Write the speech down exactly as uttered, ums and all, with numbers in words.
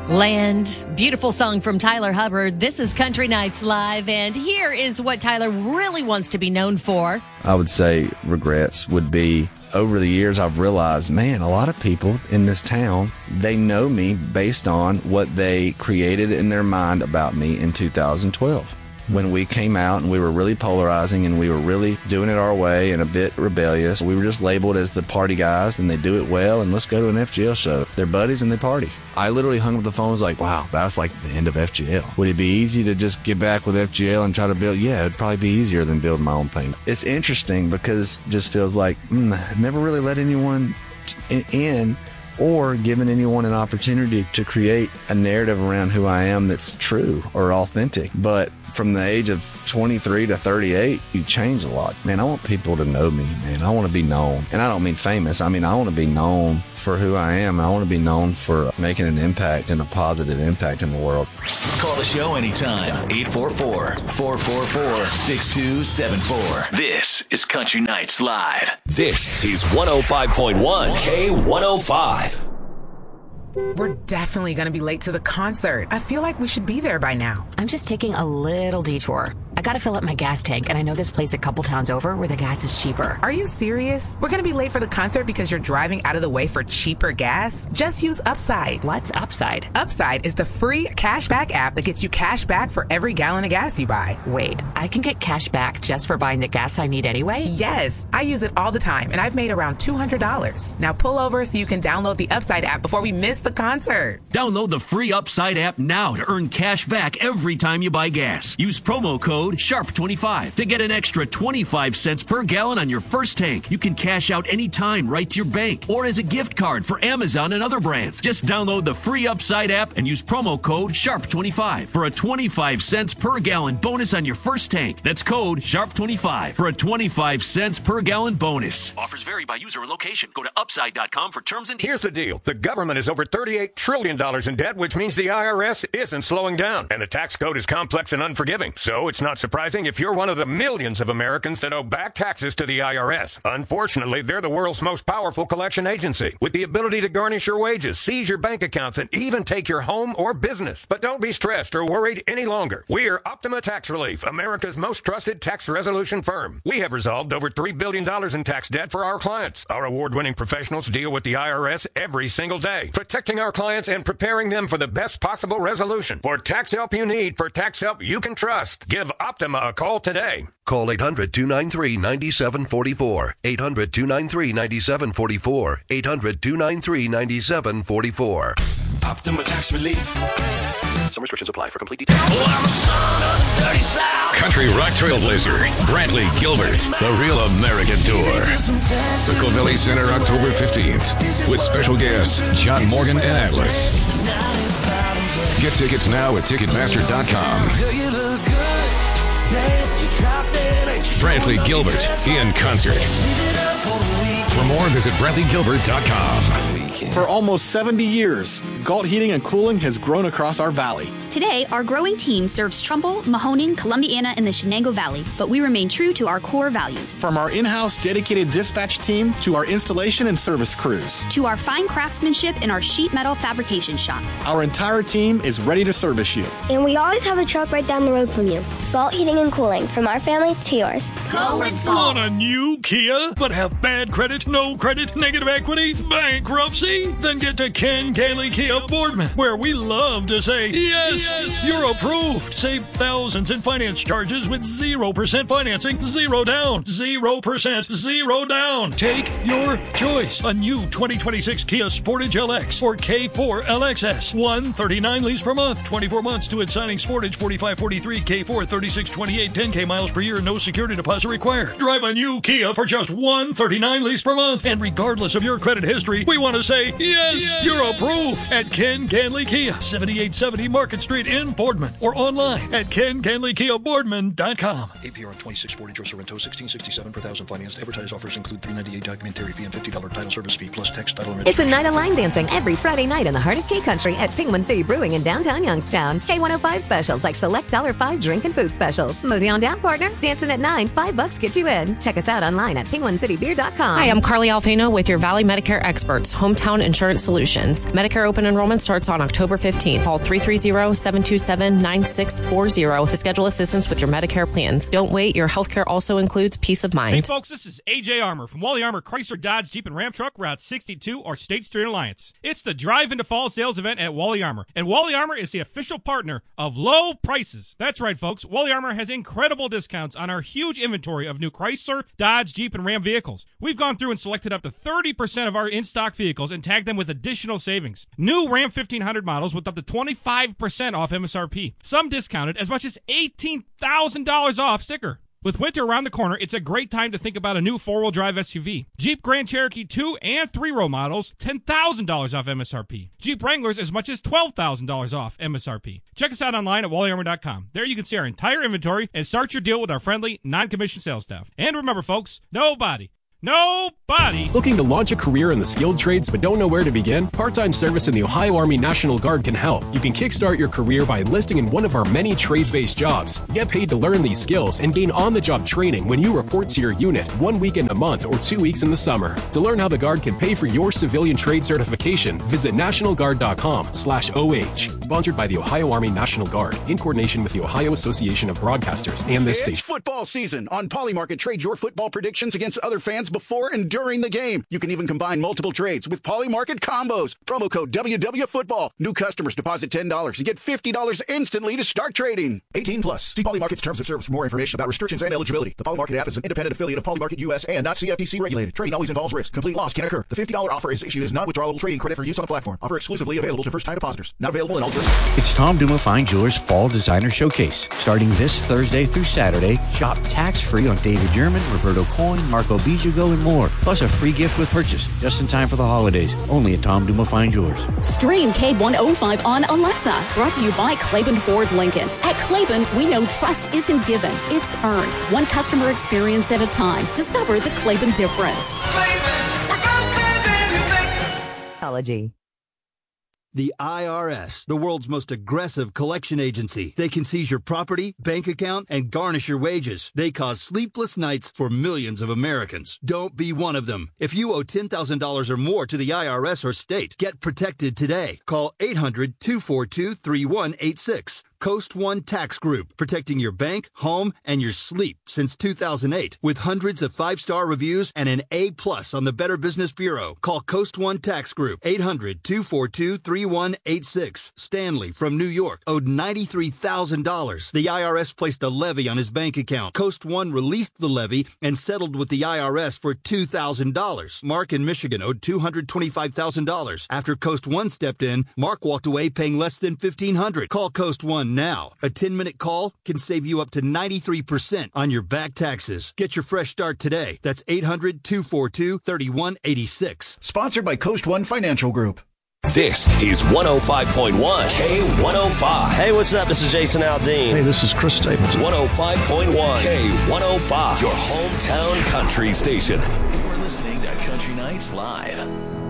Land, beautiful song from Tyler Hubbard. This is Country Nights Live, and here is what Tyler really wants to be known for. I would say regrets would be, over the years I've realized, man, a lot of people in this town, they know me based on what they created in their mind about me in two thousand twelve. When we came out and we were really polarizing and we were really doing it our way and a bit rebellious, we were just labeled as the party guys and they do it well and let's go to an F G L show. They're buddies and they party. I literally hung up the phone and was like, wow, that's like the end of F G L. Would it be easy to just get back with F G L and try to build? Yeah, it'd probably be easier than building my own thing. It's interesting because it just feels like, mm, never really let anyone t- in or given anyone an opportunity to create a narrative around who I am that's true or authentic. But from the age of twenty-three to thirty-eight, you change a lot. Man, I want people to know me, man. I want to be known. And I don't mean famous. I mean, I want to be known for who I am. I want to be known for making an impact and a positive impact in the world. Call the show anytime. eight four four, four four four, six two seven four. This is Country Nights Live. This is one oh five point one K one oh five. We're definitely going to be late to the concert. I feel like we should be there by now. I'm just taking a little detour. I gotta fill up my gas tank, and I know this place a couple towns over where the gas is cheaper. Are you serious? We're going to be late for the concert because you're driving out of the way for cheaper gas? Just use Upside. What's Upside? Upside is the free cashback app that gets you cash back for every gallon of gas you buy. Wait, I can get cash back just for buying the gas I need anyway? Yes, I use it all the time, and I've made around two hundred dollars. Now pull over so you can download the Upside app before we miss the concert. Download the free Upside app now to earn cash back every time you buy gas. Use promo code sharp twenty-five to get an extra twenty-five cents per gallon on your first tank. You can cash out anytime right to your bank or as a gift card for Amazon and other brands. Just download the free Upside app and use promo code sharp twenty-five for a twenty-five cents per gallon bonus on your first tank. That's code sharp twenty-five for a twenty-five cents per gallon bonus. Offers vary by user and location. Go to upside dot com for terms and Here's the deal. The government is over thirty-eight trillion dollars in debt, which means the I R S isn't slowing down. And the tax code is complex and unforgiving. So it's not surprising if you're one of the millions of Americans that owe back taxes to the I R S. Unfortunately, they're the world's most powerful collection agency with the ability to garnish your wages, seize your bank accounts, and even take your home or business. But don't be stressed or worried any longer. We're Optima Tax Relief, America's most trusted tax resolution firm. We have resolved over three billion dollars in tax debt for our clients. Our award-winning professionals deal with the I R S every single day, protecting our clients and preparing them for the best possible resolution. For tax help you need, for tax help you can trust, give Optima a call today. Call eight hundred, two nine three, nine seven four four. eight hundred, two nine three, nine seven four four. eight hundred, two nine three, nine seven four four. Optima Tax Relief. Some restrictions apply. For complete details. Oh, I'm a son of the dirty South. Country rock trailblazer Brantley Gilbert, the Real American Tour. The Covelli Center, October fifteenth, with special guests John Morgan and Atlas. Get tickets now at Ticketmaster dot com. Brantley Gilbert in concert. For more, visit Brantley Gilbert dot com. For almost seventy years, Galt Heating and Cooling has grown across our valley. Today, our growing team serves Trumbull, Mahoning, Columbiana, and the Shenango Valley, but we remain true to our core values. From our in-house dedicated dispatch team to our installation and service crews. To our fine craftsmanship in our sheet metal fabrication shop. Our entire team is ready to service you. And we always have a truck right down the road from you. Galt Heating and Cooling, from our family to yours. Go with Galt! Want a new Kia, but have bad credit, no credit, negative equity, bankruptcy? Then get to Ken Gailey Kia Boardman, where we love to say, yes, yes, you're approved. Save thousands in finance charges with zero percent financing, zero down, zero percent, zero down. Take your choice. A new twenty twenty-six Kia Sportage L X or K four L X S. one thirty-nine lease per month, twenty-four months to its signing. Sportage forty-five forty-three, K four thirty-six twenty-eight, ten K miles per year, no security deposit required. Drive a new Kia for just one thirty-nine lease per month. And regardless of your credit history, we want to say, yes, yes, you're approved at Ken Ganley Kia, seventy-eight seventy Market Street. Street in Boardman or online at ken canley kia boardman dot com. A P R on twenty-six forty Joe Sorrento, sixteen sixty-seven per thousand financed. Advertised offers include three ninety-eight documentary fee and fifty dollars title service fee plus text title and It's a night of line dancing every Friday night in the heart of K-Country at Penguin City Brewing in downtown Youngstown. K one oh five specials like select one dollar five drink and food specials. Mosey on down, partner. Dancing at nine, five bucks get you in. Check us out online at penguin city beer dot com. Hi, I'm Carly Alfano with your Valley Medicare Experts, Hometown Insurance Solutions. Medicare open enrollment starts on October fifteenth. Call three three zero, seven two seven, nine six four zero to schedule assistance with your Medicare plans. Don't wait. Your healthcare also includes peace of mind. Hey, folks, this is A J Armour from Wally Armour Chrysler Dodge Jeep and Ram Truck, Route sixty-two or State Street Alliance. It's the Drive into Fall sales event at Wally Armour, and Wally Armour is the official partner of low prices. That's right, folks. Wally Armour has incredible discounts on our huge inventory of new Chrysler, Dodge, Jeep, and Ram vehicles. We've gone through and selected up to thirty percent of our in-stock vehicles and tagged them with additional savings. New Ram fifteen hundred models with up to twenty-five percent off M S R P. Some discounted as much as eighteen thousand dollars off sticker. With winter around the corner, it's a great time to think about a new four-wheel drive S U V. Jeep Grand Cherokee two and three-row models, ten thousand dollars off M S R P. Jeep Wranglers as much as twelve thousand dollars off M S R P. Check us out online at wally armour dot com. There you can see our entire inventory and start your deal with our friendly, non-commissioned sales staff. And remember, folks, nobody, nobody. Looking to launch a career in the skilled trades but don't know where to begin? Part-time service in the Ohio Army National Guard can help. You can kickstart your career by enlisting in one of our many trades-based jobs. Get paid to learn these skills and gain on-the-job training when you report to your unit, one weekend a month or two weeks in the summer. To learn how the Guard can pay for your civilian trade certification, visit national guard dot com slash O H. Sponsored by the Ohio Army National Guard in coordination with the Ohio Association of Broadcasters and this it's station. It's football season. On Polymarket, trade your football predictions against other fans before and during the game. You can even combine multiple trades with Polymarket combos. Promo code W W Football. New customers deposit ten dollars and get fifty dollars instantly to start trading. eighteen plus. See Polymarket's terms of service for more information about restrictions and eligibility. The Polymarket app is an independent affiliate of Polymarket U S and not C F T C regulated. Trading always involves risk. Complete loss can occur. The fifty dollars offer is issued as non-withdrawable trading credit for use on the platform. Offer exclusively available to first-time depositors. Not available in all jurisdictions. It's Tom Duma Fine Jewelers Fall Designer Showcase. Starting this Thursday through Saturday, shop tax-free on David German, Roberto Coin, Marco Bijago, and more. Plus a free gift with purchase, just in time for the holidays. Only at Tom Duma Fine Jewelers. Stream K one oh five on Alexa. Brought to you by Claiborne Ford Lincoln. At Claiborne, we know trust isn't given, it's earned. One customer experience at a time. Discover the Claiborne difference. Ecology. The I R S, the world's most aggressive collection agency. They can seize your property, bank account, and garnish your wages. They cause sleepless nights for millions of Americans. Don't be one of them. If you owe ten thousand dollars or more to the I R S or state, get protected today. Call eight hundred, two four two, three one eight six. Coast One Tax Group, protecting your bank, home, and your sleep since two thousand eight. With hundreds of five-star reviews and an A plus on the Better Business Bureau. Call Coast One Tax Group, eight hundred, two four two, three one eight six. Stanley from New York owed ninety-three thousand dollars. The I R S placed a levy on his bank account. Coast One released the levy and settled with the I R S for two thousand dollars. Mark in Michigan owed two hundred twenty-five thousand dollars. After Coast One stepped in, Mark walked away paying less than fifteen hundred dollars. Call Coast One now. A ten-minute call can save you up to ninety-three percent on your back taxes. Get your fresh start today. That's eight hundred, two four two, three one eight six. Sponsored by Coast One Financial Group. This is one oh five point one K one oh five. Hey, what's up? This is Jason Aldean. Hey, this is Chris Stapleton. one oh five point one K one oh five, your hometown country station. You're listening to Country Nights Live.